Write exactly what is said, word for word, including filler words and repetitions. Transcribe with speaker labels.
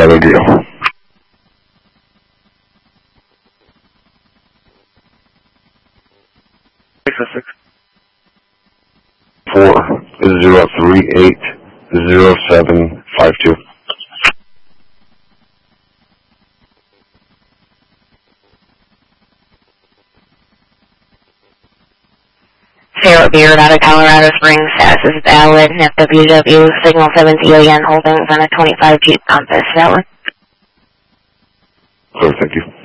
Speaker 1: other deal. Four zero three eight zero seven five two.
Speaker 2: Sarah Beard out of Colorado Springs, status is valid. F W W, signal seventy A N holdings on a twenty-five Jeep Compass, valid.
Speaker 1: So, thank you.